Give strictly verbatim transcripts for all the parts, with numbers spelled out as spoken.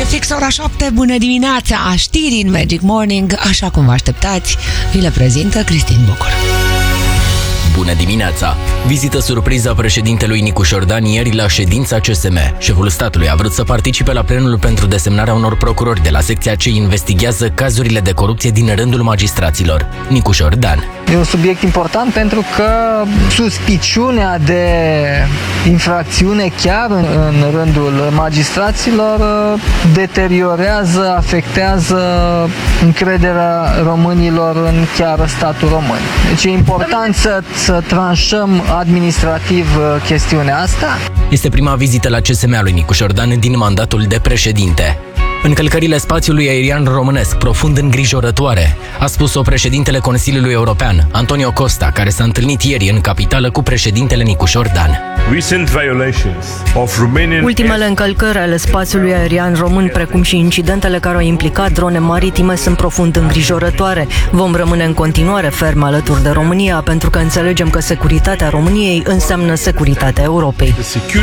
E fix ora șapte, bună dimineața, știri în Magic Morning, așa cum vă așteptați, vi le prezintă Cristin Bucur. Bună dimineața! Vizită surpriză a președintelui Nicu Șordan ieri la ședința C S M. Șeful statului a vrut să participe la plenul pentru desemnarea unor procurori de la secția ce investigează cazurile de corupție din rândul magistraților. Nicu Șordan. E un subiect important pentru că suspiciunea de infracțiune chiar în, în rândul magistraților deteriorează, afectează încrederea românilor în chiar statul român. Deci e important să, să tranșăm administrativ chestiunea asta. Este prima vizită la C S M a lui Nicu Șordan din mandatul de președinte. Încălcările spațiului aerian românesc profund îngrijorătoare, a spus-o președintele Consiliului European, Antonio Costa, care s-a întâlnit ieri în capitală cu președintele Nicu Șordan. Ultimele încălcări ale spațiului aerian român, precum și incidentele care au implicat drone maritime, sunt profund îngrijorătoare. Vom rămâne în continuare ferm alături de România, pentru că înțelegem că securitatea României înseamnă securitatea Europei.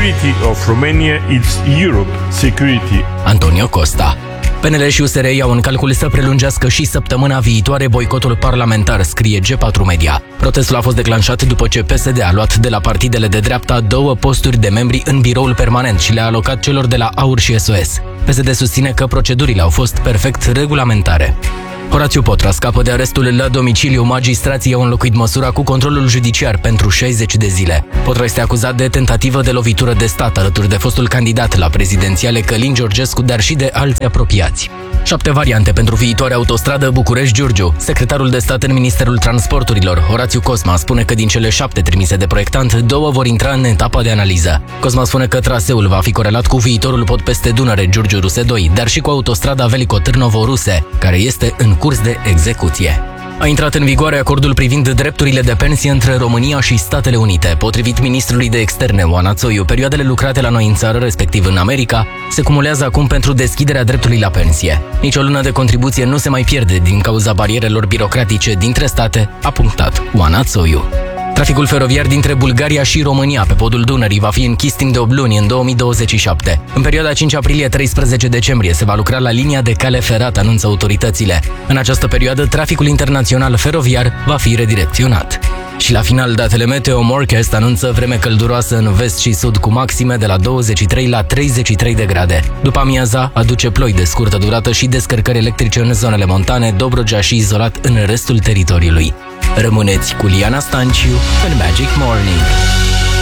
Antonio Costa. P N L și U S R iau în calcul să prelungească și săptămâna viitoare boicotul parlamentar, scrie G patru Media. Protestul a fost declanșat după ce P S D a luat de la partidele de dreapta două posturi de membri în biroul permanent și le-a alocat celor de la AUR și S O S. P S D susține că procedurile au fost perfect regulamentare. Horațiu Potra scapă de arestul la domiciliu. Magistrații au înlocuit măsura cu controlul judiciar pentru șaizeci de zile. Potra este acuzat de tentativă de lovitură de stat alături de fostul candidat la prezidențiale Călin Georgescu, dar și de alți apropiați. Șapte variante pentru viitoarea autostradă București-Giurgiu. Secretarul de stat în Ministerul Transporturilor, Horațiu Cosma, spune că din cele șapte trimise de proiectant, două vor intra în etapa de analiză. Cosma spune că traseul va fi corelat cu viitorul pod peste Dunăre Giurgiu-Ruse doi, dar și cu autostrada Velico-Târnovo-Ruse, care este în curs de execuție. A intrat în vigoare acordul privind drepturile de pensie între România și Statele Unite. Potrivit ministrului de externe, Oana Țoiu, perioadele lucrate la noi în țară, respectiv în America, se cumulează acum pentru deschiderea dreptului la pensie. Nici o lună de contribuție nu se mai pierde din cauza barierelor birocratice dintre state, a punctat Oana Țoiu. Traficul feroviar dintre Bulgaria și România pe podul Dunării va fi închis timp de opt luni în două mii douăzeci și șapte. În perioada cinci aprilie - treisprezece decembrie se va lucra la linia de cale ferată, anunță autoritățile. În această perioadă, traficul internațional feroviar va fi redirecționat. Și la final, datele Meteo Morecast anunță vreme călduroasă în vest și sud cu maxime de la douăzeci și trei la treizeci și trei de grade. După amiaza, aduce ploi de scurtă durată și descărcări electrice în zonele montane, Dobrogea și izolat în restul teritoriului. Rămâneți cu Liana Stanciu în Magic Morning.